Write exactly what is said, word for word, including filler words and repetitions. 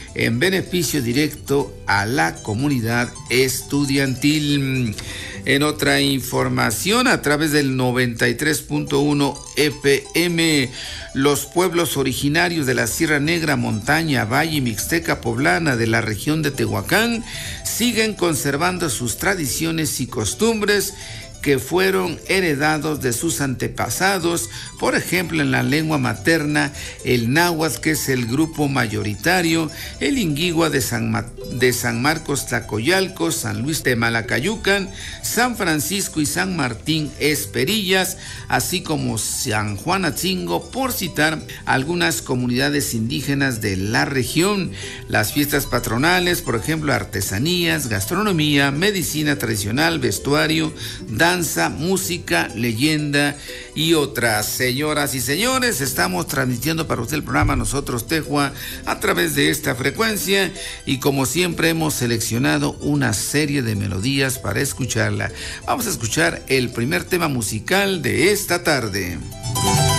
en beneficio directo a la comunidad estudiantil. En otra información, a través del noventa y tres punto uno F M, los pueblos originarios de la Sierra Negra, Montaña, Valle y Mixteca Poblana de la región de Tehuacán siguen conservando sus tradiciones y costumbres que fueron heredados de sus antepasados, por ejemplo en la lengua materna, el náhuatl, que es el grupo mayoritario, el inguigua de San, Ma- de San Marcos Tlacoyalco, San Luis de Malacayucan, San Francisco y San Martín Esperillas, así como San Juan Atzingo, por citar algunas comunidades indígenas de la región. Las fiestas patronales, por ejemplo, artesanías, gastronomía, medicina tradicional, vestuario, danza, música, leyenda y otras. Señoras y señores, estamos transmitiendo para usted el programa Nosotros Tejua a través de esta frecuencia y como siempre hemos seleccionado una serie de melodías para escucharla. Vamos a escuchar el primer tema musical de esta tarde.